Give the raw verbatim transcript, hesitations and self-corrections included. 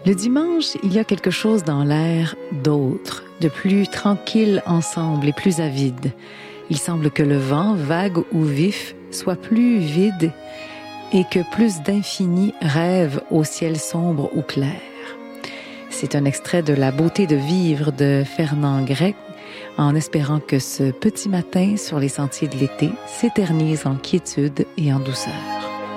Le dimanche, il y a quelque chose dans l'air d'autre, de plus tranquille ensemble et plus avide. Il semble que le vent, vague ou vif, soit plus vide et que plus d'infini rêve au ciel sombre ou clair. C'est un extrait de La beauté de vivre de Fernand Gray, en espérant que ce petit matin sur les sentiers de l'été s'éternise en quiétude et en douceur.